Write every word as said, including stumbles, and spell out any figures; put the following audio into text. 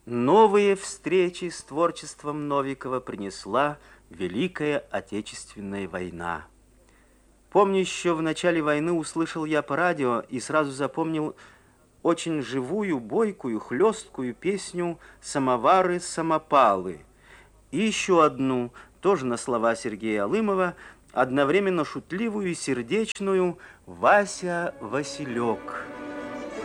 Новые встречи с творчеством Новикова принесла Великая Отечественная война. Помню, еще в начале войны услышал я по радио и сразу запомнил очень живую, бойкую, хлесткую песню «Самовары-самопалы». И еще одну, тоже на слова Сергея Алымова, одновременно шутливую и сердечную «Вася Василек».